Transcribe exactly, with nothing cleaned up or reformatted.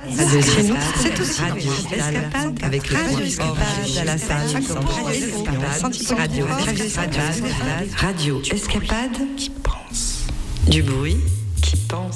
Radio Escapade, c'est aussi Radio Escapade avec le Radio Escapade à la salle Radio Escapade, Radio Escapade qui pense du bruit qui pense.